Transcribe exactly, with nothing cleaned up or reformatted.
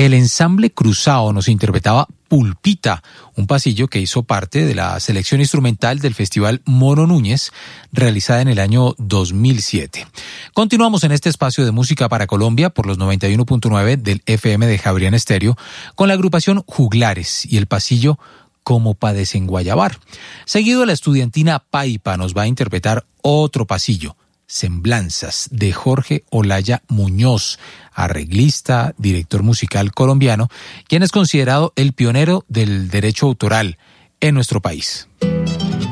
el ensamble Cruzado nos interpretaba Pulpita, un pasillo que hizo parte de la selección instrumental del Festival Mono Núñez, realizada en el año dos mil siete. Continuamos en este espacio de música para Colombia por los noventa y uno punto nueve del F M de Javeriana Estéreo, con la agrupación Juglares y el pasillo Como pa' desenguayabar. Seguido, la estudiantina Paipa nos va a interpretar otro pasillo, Semblanzas, de Jorge Olaya Muñoz, arreglista, director musical colombiano, quien es considerado el pionero del derecho autoral en nuestro país.